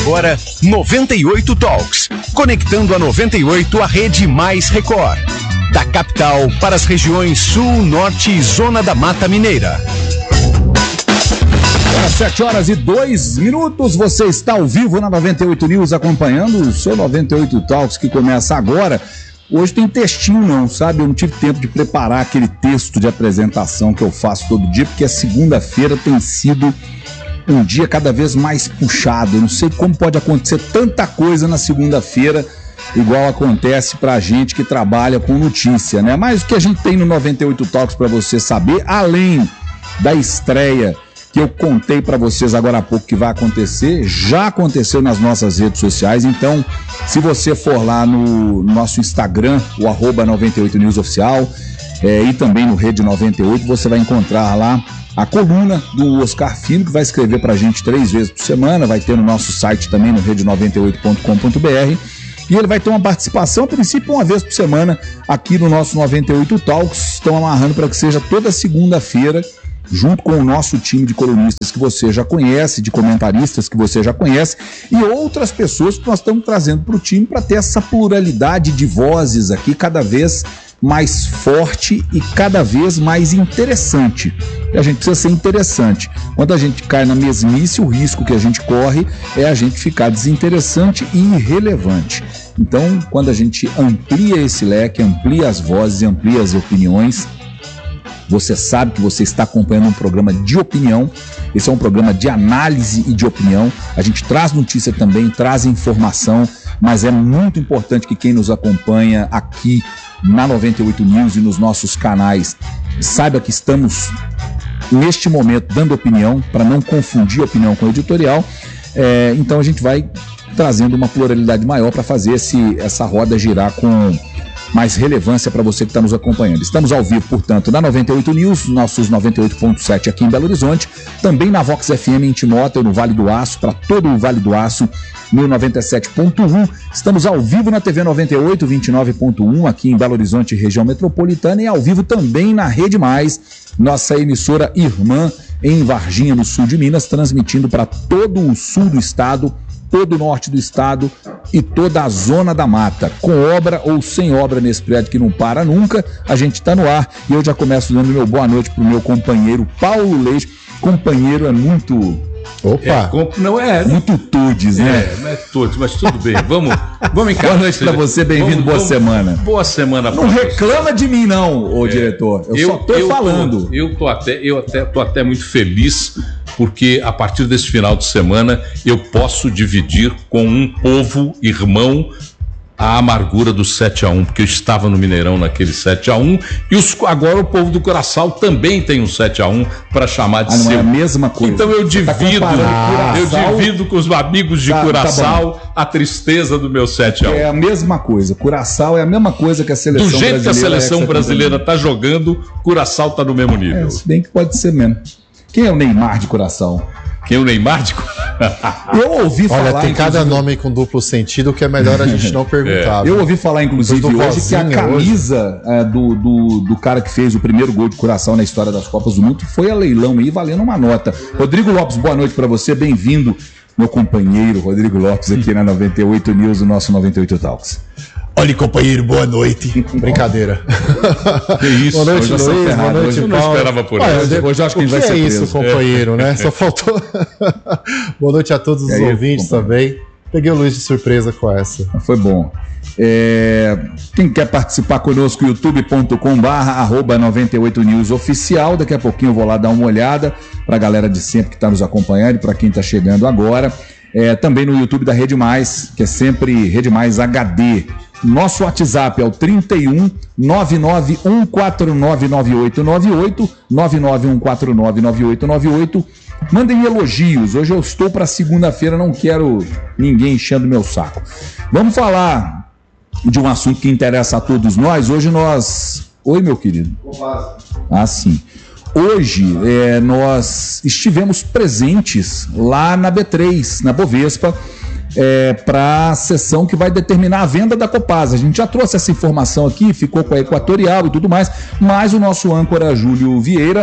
agora 98 Talks, conectando a 98 à Rede Mais Record. Da capital para as regiões Sul, Norte e Zona da Mata Mineira. Às 7h02, você está ao vivo na 98 News acompanhando o seu 98 Talks que começa agora. Hoje tem textinho não, sabe? Eu não tive tempo de preparar aquele texto de apresentação que eu faço todo dia, porque a segunda-feira tem sido um dia cada vez mais puxado. Eu não sei como pode acontecer tanta coisa na segunda-feira, igual acontece pra gente que trabalha com notícia, né? Mas o que a gente tem no 98 Talks pra você saber, além da estreia que eu contei pra vocês agora há pouco que vai acontecer, já aconteceu nas nossas redes sociais. Então, se você for lá no nosso Instagram, o @98News Oficial, e também no Rede 98, você vai encontrar lá a coluna do Oscar Filho, que vai escrever pra gente 3 vezes por semana, vai ter no nosso site também, no rede98.com.br, e ele vai ter uma participação, a princípio, uma vez por semana, aqui no nosso 98 Talks. Estão amarrando para que seja toda segunda-feira, junto com o nosso time de colunistas que você já conhece, de comentaristas que você já conhece, e outras pessoas que nós estamos trazendo para o time para ter essa pluralidade de vozes aqui cada vez mais forte e cada vez mais interessante. E a gente precisa ser interessante. Quando a gente cai na mesmice, o risco que a gente corre é a gente ficar desinteressante e irrelevante. Então, quando a gente amplia esse leque, amplia as vozes, amplia as opiniões, você sabe que você está acompanhando um programa de opinião. Esse é um programa de análise e de opinião. A gente traz notícia também, traz informação, mas é muito importante que quem nos acompanha aqui na 98 News e nos nossos canais saiba que estamos, neste momento, dando opinião, para não confundir opinião com editorial. Então a gente vai trazendo uma pluralidade maior para fazer essa roda girar com mais relevância para você que está nos acompanhando. Estamos ao vivo, portanto, na 98 News, nossos 98.7 aqui em Belo Horizonte, também na Vox FM em Timóteo, no Vale do Aço, para todo o Vale do Aço, no 97.1. Estamos ao vivo na TV 98, 29.1, aqui em Belo Horizonte, região metropolitana, e ao vivo também na Rede Mais, nossa emissora irmã em Varginha, no sul de Minas, transmitindo para todo o sul do estado, todo o norte do estado e toda a zona da mata, com obra ou sem obra nesse prédio que não para nunca. A gente está no ar e eu já começo dando meu boa noite pro meu companheiro Paulo Leite. Companheiro é muito... Opa! Muito Tudes, né? Não é Tudes, mas tudo bem. Vamos encarar. Boa noite pra você, bem-vindo, boa semana. Boa semana pra você. Não reclama de mim não, diretor. Eu só tô falando. Eu tô até muito feliz, porque a partir desse final de semana eu posso dividir com um povo irmão a amargura do 7-1, porque eu estava no Mineirão naquele 7-1 e agora o povo do Curaçao também tem um 7-1 para chamar de seu. Não é a mesma coisa. Então eu divido com os amigos de Curaçao a tristeza do meu 7-1. É a mesma coisa. Curaçao é a mesma coisa que a seleção brasileira. Do jeito que a seleção brasileira está jogando, Curaçao está no mesmo nível. Se bem que pode ser mesmo. Quem é o Neymar de Curaçao? Quem é o Neymar de Eu ouvi falar... Olha, tem cada nome com duplo sentido que é melhor a gente não perguntar. Eu ouvi falar, inclusive, hoje que a camisa do cara que fez o primeiro gol de Curaçao na história das Copas do Mundo foi a leilão aí, valendo uma nota. Rodrigo Lopes, boa noite para você, bem-vindo, meu companheiro Rodrigo Lopes, aqui na 98 News, o nosso 98 Talks. Olha, companheiro, boa noite. Brincadeira. Que isso? Boa noite, Luiz. Boa noite, Paulo. Eu não esperava por isso. Hoje eu acho que a gente vai ser preso. É isso, companheiro, né? Só faltou... Boa noite a todos os ouvintes também. Peguei o Luiz de surpresa com essa. Foi bom. Quem quer participar conosco, youtube.com/98News Oficial. Daqui a pouquinho eu vou lá dar uma olhada para a galera de sempre que está nos acompanhando e para quem está chegando agora. Também no YouTube da Rede Mais, que é sempre Rede Mais HD. Nosso WhatsApp é o 31 991499898, 991499898. Mandem elogios. Hoje eu estou para segunda-feira, não quero ninguém enchendo meu saco. Vamos falar de um assunto que interessa a todos nós. Hoje nós... Oi, meu querido. Sim. Hoje nós estivemos presentes lá na B3, na Bovespa, para a sessão que vai determinar a venda da Copasa. A gente já trouxe essa informação aqui, ficou com a Equatorial e tudo mais, mas o nosso âncora Júlio Vieira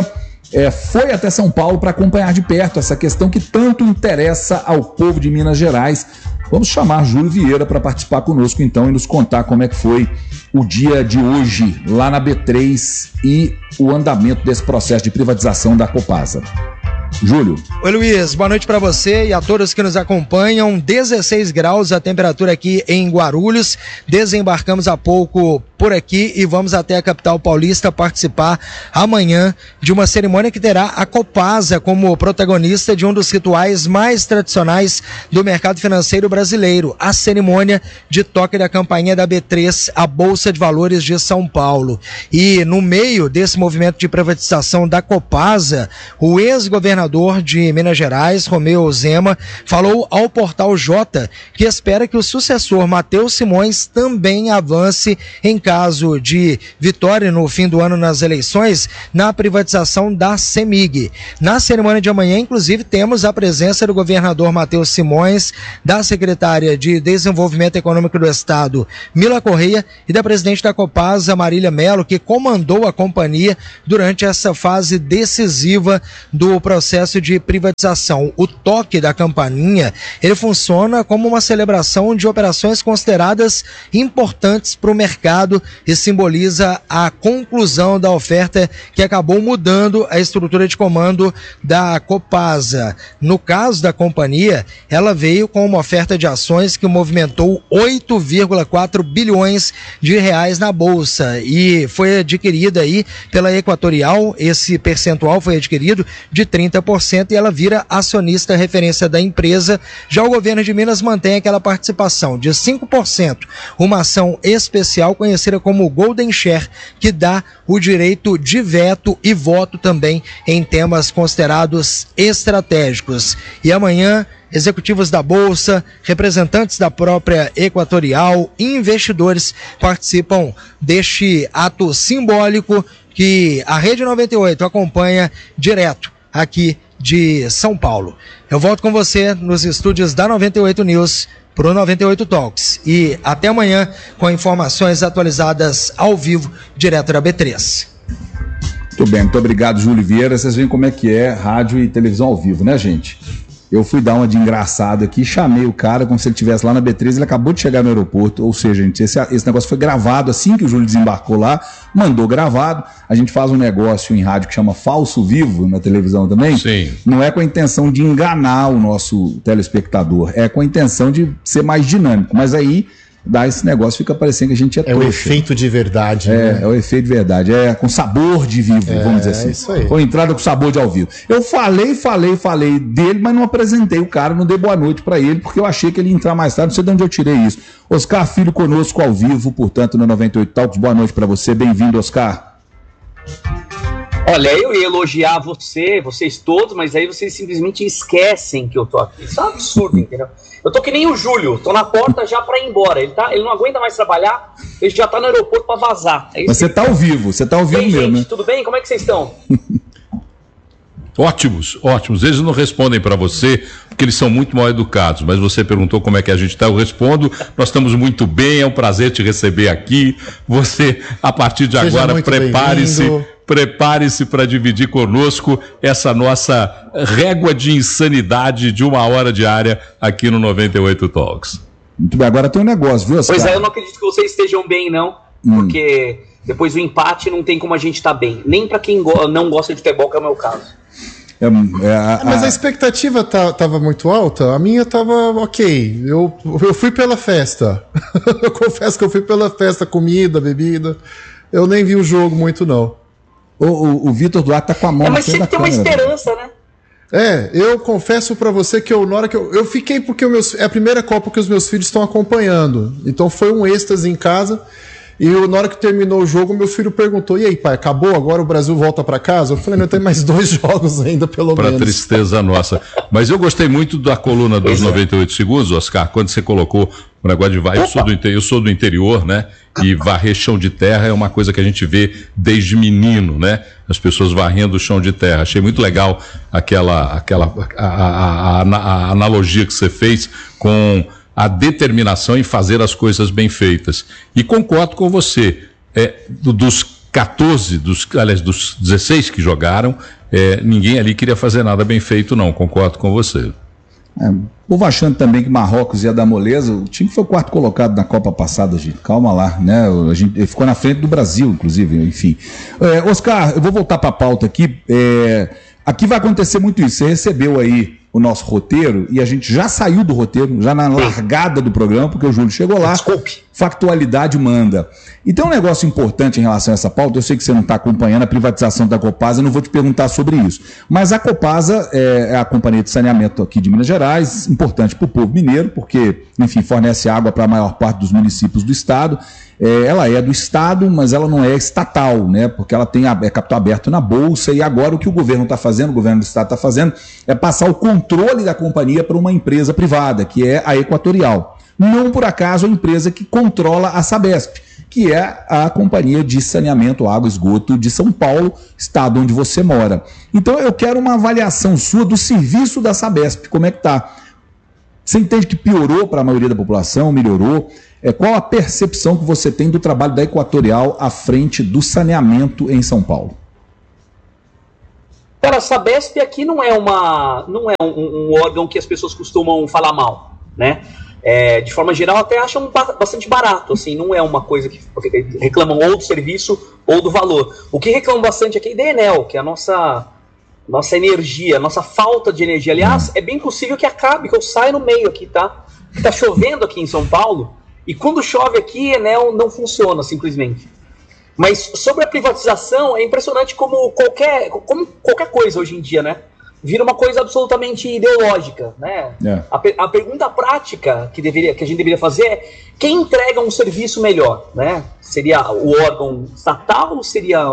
foi até São Paulo para acompanhar de perto essa questão que tanto interessa ao povo de Minas Gerais. Vamos chamar Júlio Vieira para participar conosco então e nos contar como é que foi o dia de hoje lá na B3 e o andamento desse processo de privatização da Copasa. Júlio. Oi, Luiz, boa noite para você e a todos que nos acompanham. 16 graus a temperatura aqui em Guarulhos. Desembarcamos há pouco por aqui e vamos até a capital paulista participar amanhã de uma cerimônia que terá a Copasa como protagonista de um dos rituais mais tradicionais do mercado financeiro brasileiro, a cerimônia de toque da campainha da B3, a Bolsa de Valores de São Paulo. E no meio desse movimento de privatização da Copasa, o ex-governador de Minas Gerais, Romeu Zema, falou ao Portal J que espera que o sucessor Matheus Simões também avance em caso de vitória no fim do ano nas eleições na privatização da CEMIG. Na cerimônia de amanhã, inclusive, temos a presença do governador Matheus Simões, da secretária de Desenvolvimento Econômico do Estado, Mila Correia, e da presidente da Copasa, Marília Mello, que comandou a companhia durante essa fase decisiva do processo de privatização. O toque da campainha, ele funciona como uma celebração de operações consideradas importantes para o mercado e simboliza a conclusão da oferta que acabou mudando a estrutura de comando da Copasa. No caso da companhia, ela veio com uma oferta de ações que movimentou 8,4 bilhões de reais na Bolsa e foi adquirida aí pela Equatorial. Esse percentual foi adquirido de 30% e ela vira acionista referência da empresa. Já o governo de Minas mantém aquela participação de 5%, uma ação especial conhecida como Golden Share, que dá o direito de veto e voto também em temas considerados estratégicos. E amanhã, executivos da Bolsa, representantes da própria Equatorial e investidores participam deste ato simbólico que a Rede 98 acompanha direto aqui de São Paulo. Eu volto com você nos estúdios da 98 News para o 98 Talks e até amanhã com informações atualizadas ao vivo direto da B3. Muito bem, muito obrigado, Júlio Vieira. Vocês veem como é que é rádio e televisão ao vivo, né, gente? Eu fui dar uma de engraçado aqui, chamei o cara como se ele estivesse lá na B3, ele acabou de chegar no aeroporto, ou seja, gente, esse negócio foi gravado assim que o Júlio desembarcou lá, mandou gravado. A gente faz um negócio em rádio que chama Falso Vivo, na televisão também. Sim. Não é com a intenção de enganar o nosso telespectador, é com a intenção de ser mais dinâmico, mas aí dá esse negócio, fica parecendo que a gente é trouxa. É o efeito de verdade, né? É o efeito de verdade, é com sabor de vivo, vamos dizer assim. Isso aí. Ou entrada com sabor de ao vivo. Eu falei dele, mas não apresentei o cara, não dei boa noite pra ele, porque eu achei que ele ia entrar mais tarde, não sei de onde eu tirei isso. Oscar Filho conosco ao vivo, portanto, no 98 Talks, boa noite pra você, bem-vindo, Oscar. Olha, eu ia elogiar vocês todos, mas aí vocês simplesmente esquecem que eu tô aqui. Isso é um absurdo, entendeu? Eu tô que nem o Júlio, tô na porta já pra ir embora. Ele não aguenta mais trabalhar, ele já tá no aeroporto pra vazar. Mas você tá ao vivo Ei, mesmo, gente, né? tudo bem? Como é que vocês estão? Ótimos. Eles não respondem para você porque eles são muito mal educados, mas você perguntou como é que a gente está, eu respondo, nós estamos muito bem, é um prazer te receber aqui. Você, a partir de agora, prepare-se para dividir conosco essa nossa régua de insanidade de 1 hora diária aqui no 98 Talks. Muito bem, agora tem um negócio, viu, Oscar? Pois é, eu não acredito que vocês estejam bem, não, porque depois do empate não tem como a gente estar bem, nem para quem não gosta de futebol, que é o meu caso. Mas a expectativa tava muito alta, a minha tava ok. Eu fui pela festa. Eu confesso que eu fui pela festa, comida, bebida. Eu nem vi o jogo muito, não. O Vitor Duarte tá com a mão mas sempre tem uma esperança, né? Eu confesso pra você que na hora que eu fiquei, porque é a primeira Copa que os meus filhos estão acompanhando. Então foi um êxtase em casa. E na hora que terminou o jogo, meu filho perguntou: e aí, pai, acabou? Agora o Brasil volta para casa? Eu falei: não, tem mais 2 jogos ainda, pelo menos. Para tristeza nossa. Mas eu gostei muito da coluna dos 98 segundos, Oscar, quando você colocou o negócio de varrer. Eu sou do interior, né? E varrer chão de terra é uma coisa que a gente vê desde menino, né? As pessoas varrendo o chão de terra. Achei muito legal a analogia que você fez com a determinação em fazer as coisas bem feitas. E concordo com você, dos 16 que jogaram, ninguém ali queria fazer nada bem feito, não, concordo com você. O povo achando também que Marrocos ia dar moleza. O time foi o quarto colocado na Copa passada, gente. Calma lá, né? Ele ficou na frente do Brasil, inclusive, enfim. Oscar, eu vou voltar para a pauta aqui. Aqui vai acontecer muito isso. Você recebeu aí o nosso roteiro e a gente já saiu do roteiro, já na largada do programa, porque o Júlio chegou lá. Desculpe. Factualidade manda. E tem um negócio importante em relação a essa pauta. Eu sei que você não está acompanhando a privatização da Copasa, eu não vou te perguntar sobre isso. Mas a Copasa é a companhia de saneamento aqui de Minas Gerais, importante para o povo mineiro, porque, enfim, fornece água para a maior parte dos municípios do estado. Ela é do estado, mas ela não é estatal, né? Porque ela tem capital aberto na bolsa, e agora o que o governo está fazendo, o governo do estado está fazendo, é passar o controle da companhia para uma empresa privada, que é a Equatorial. Não por acaso a empresa que controla a Sabesp, que é a companhia de saneamento, água e esgoto de São Paulo, estado onde você mora. Então eu quero uma avaliação sua do serviço da Sabesp, como é que está? Você entende que piorou para a maioria da população, melhorou? Qual a percepção que você tem do trabalho da Equatorial à frente do saneamento em São Paulo? Cara, a Sabesp aqui não é um órgão que as pessoas costumam falar mal, né? De forma geral, até acham bastante barato, assim, não é uma coisa que reclamam ou do serviço ou do valor. O que reclamam bastante aqui é a Enel, que é a nossa energia, a nossa falta de energia. Aliás, é bem possível que acabe, que eu saia no meio aqui, tá? Porque tá chovendo aqui em São Paulo, e quando chove aqui, a Enel não funciona, simplesmente. Mas sobre a privatização, é impressionante como qualquer coisa hoje em dia, né? Vira uma coisa absolutamente ideológica, né? A pergunta prática que a gente deveria fazer é: quem entrega um serviço melhor, né? Seria o órgão estatal ou seria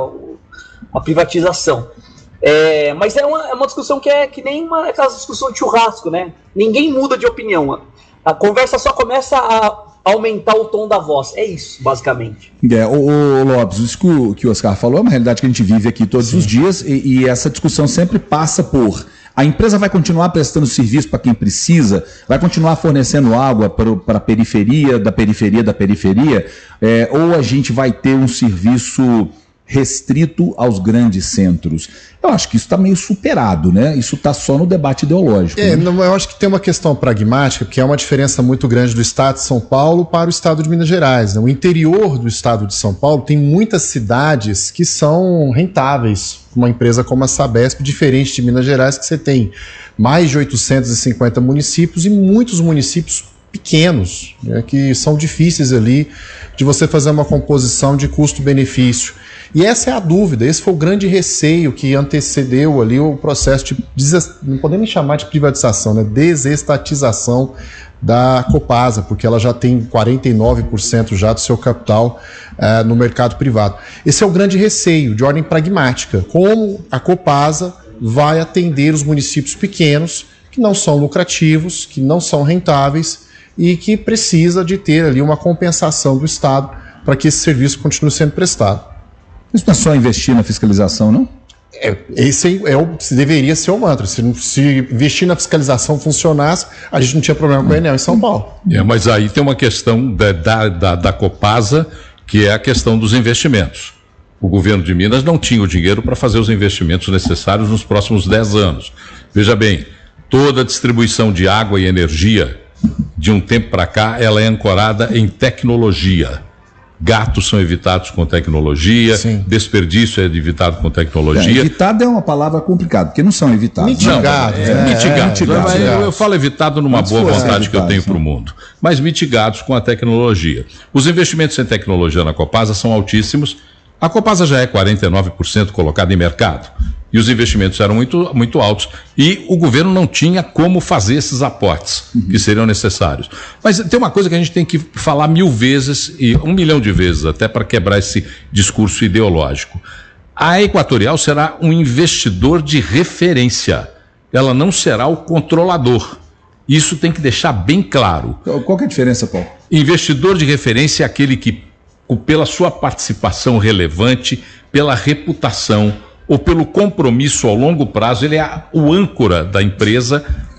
a privatização? Mas é uma discussão que é que nem aquela discussão de churrasco, né? Ninguém muda de opinião. A conversa só começa a aumentar o tom da voz. É isso, basicamente. O Lopes, isso que o Oscar falou é uma realidade que a gente vive aqui todos os dias, e essa discussão sempre passa por: a empresa vai continuar prestando serviço para quem precisa, vai continuar fornecendo água para a periferia, da periferia, ou a gente vai ter um serviço restrito aos grandes centros? Eu acho que isso está meio superado, né? Isso está só no debate ideológico. Né? Eu acho que tem uma questão pragmática, que é uma diferença muito grande do estado de São Paulo para o estado de Minas Gerais, né? O interior do estado de São Paulo tem muitas cidades que são rentáveis, uma empresa como a Sabesp, diferente de Minas Gerais, que você tem mais de 850 municípios e muitos municípios pequenos, né, que são difíceis ali de você fazer uma composição de custo-benefício. E essa é a dúvida, esse foi o grande receio que antecedeu ali o processo de, não podemos chamar de privatização, né, desestatização da Copasa, porque ela já tem 49% já do seu capital no mercado privado. Esse é o grande receio, de ordem pragmática, como a Copasa vai atender os municípios pequenos, que não são lucrativos, que não são rentáveis e que precisa de ter ali uma compensação do Estado para que esse serviço continue sendo prestado. Isso não é só investir na fiscalização, não? Esse deveria ser o mantra. Se investir na fiscalização funcionasse, a gente não tinha problema com a Enel em São Paulo. Mas aí tem uma questão da Copasa, que é a questão dos investimentos. O governo de Minas não tinha o dinheiro para fazer os investimentos necessários nos próximos 10 anos. Veja bem, toda a distribuição de água e energia, de um tempo para cá, ela é ancorada em tecnologia. Gatos são evitados com tecnologia, sim. Desperdício é evitado com tecnologia. Evitado é uma palavra complicada, porque não são evitados. Mitigados. Mitigados. Eu falo evitado numa boa vontade que eu tenho para o mundo, mas mitigados com a tecnologia. Os investimentos em tecnologia na Copasa são altíssimos. A Copasa já é 49% colocada em mercado. E os investimentos eram muito, muito altos. E o governo não tinha como fazer esses aportes que seriam necessários. Mas tem uma coisa que a gente tem que falar 1000 vezes, e 1 milhão de vezes, até para quebrar esse discurso ideológico. A Equatorial será um investidor de referência. Ela não será o controlador. Isso tem que deixar bem claro. Qual que é a diferença, Paulo? Investidor de referência é aquele que, pela sua participação relevante, pela reputação ou pelo compromisso ao longo prazo, ele é o âncora da empresa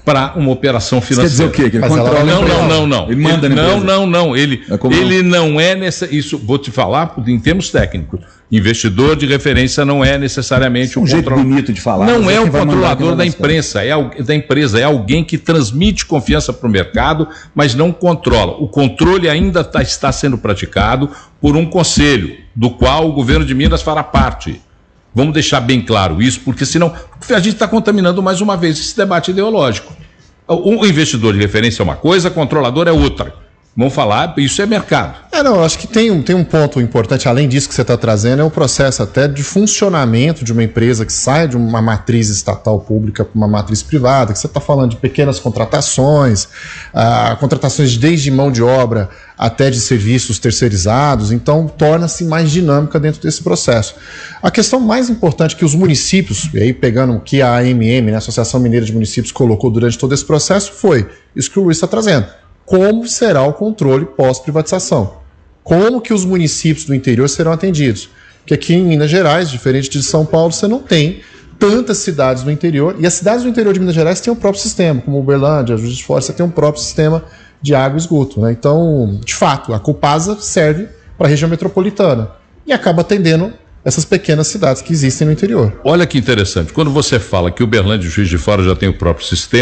para uma operação Quer dizer financeira. o quê? Que ele Mas ela controla a empresa? Não. Ele manda na empresa? Não. Ele não é isso. Vou te falar em termos técnicos. Investidor de referência não é necessariamente um jeito bonito de falar. Não é o controlador da empresa, da empresa. É alguém que transmite confiança para o mercado, mas não controla. O controle ainda está sendo praticado por um conselho, do qual o governo de Minas fará parte. Vamos deixar bem claro isso, porque senão a gente está contaminando mais uma vez esse debate ideológico. O investidor de referência é uma coisa, controlador é outra. Vamos falar, isso é mercado. Não, acho que tem um ponto importante, além disso que você está trazendo, é o processo até de funcionamento de uma empresa que sai de uma matriz estatal pública para uma matriz privada, que você está falando de pequenas contratações, contratações desde mão de obra até de serviços terceirizados, então torna-se mais dinâmica dentro desse processo. A questão mais importante que os municípios, e aí pegando o que a AMM, né, a Associação Mineira de Municípios, colocou durante todo esse processo, foi isso que o Luiz está trazendo. Como será o controle pós-privatização? Como que os municípios do interior serão atendidos? Porque aqui em Minas Gerais, diferente de São Paulo, você não tem tantas cidades do interior, e as cidades do interior de Minas Gerais têm o próprio sistema, como Uberlândia, Juiz de Fora, você tem um próprio sistema de água e esgoto, né? Então, de fato, a Copasa serve para a região metropolitana e acaba atendendo essas pequenas cidades que existem no interior. Olha que interessante, quando você fala que Uberlândia e Juiz de Fora já tem o próprio sistema,